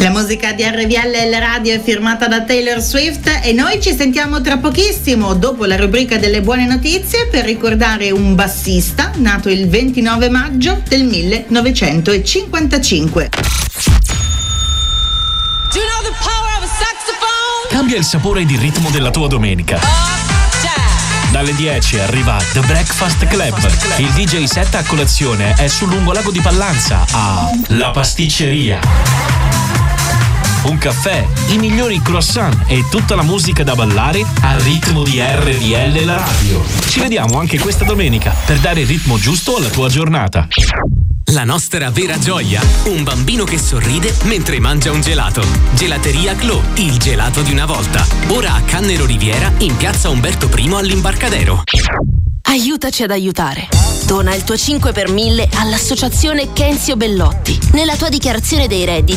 La musica di RVL Radio è firmata da Taylor Swift e noi ci sentiamo tra pochissimo dopo la rubrica delle buone notizie per ricordare un bassista nato il 29 maggio del 1955. Cambia il sapore ed il ritmo della tua domenica. Dalle 10 arriva The Breakfast Club. Il DJ set a colazione è sul lungolago di Pallanza a La Pasticceria. Un caffè, i migliori croissant e tutta la musica da ballare al ritmo di RVL la radio. Ci vediamo anche questa domenica per dare il ritmo giusto alla tua giornata. La nostra vera gioia, un bambino che sorride mentre mangia un gelato. Gelateria Clou, il gelato di una volta. Ora a Cannero Riviera, in piazza Umberto I all'Imbarcadero. Aiutaci ad aiutare. Dona il tuo 5 per 1000 all'associazione Kenzio Bellotti. Nella tua dichiarazione dei redditi